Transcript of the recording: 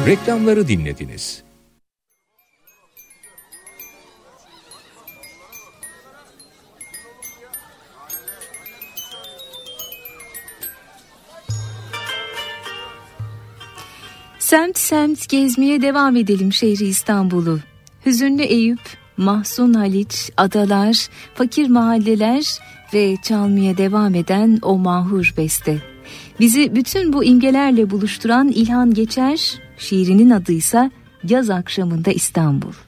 Reklamları dinlediniz. Semt semt gezmeye devam edelim şehri İstanbul'u. Hüzünlü Eyüp, Mahzun Haliç, adalar, fakir mahalleler ve çalmaya devam eden o mahur beste. Bizi bütün bu imgelerle buluşturan İlhan Geçer, şiirinin adıysa Yaz Akşamında İstanbul.